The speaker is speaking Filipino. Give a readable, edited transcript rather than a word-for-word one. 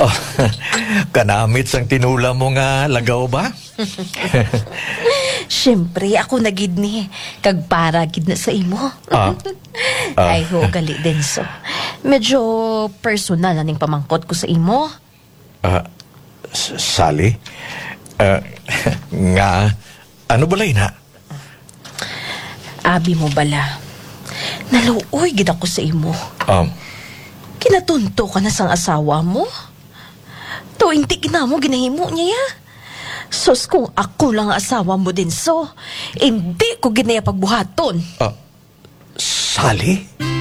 Oh, kanamit sang tinula mo nga lagaw ba? Siyempre, ako na gid ni. Kag para gid na sa imo. Ay ho, gali Denso. Medyo personal na ning pamangkot ko sa imo. Sally? Nga, ano balay na? Abi mo bala. Naluoy gid ako sa imo. Kinatunto ka na sang asawa mo. Tuwing tigna mo, ginahimo niya ya. Sus, kung ako lang ang asawa mo din, so, hindi ko ginaya pagbuhaton. Sally?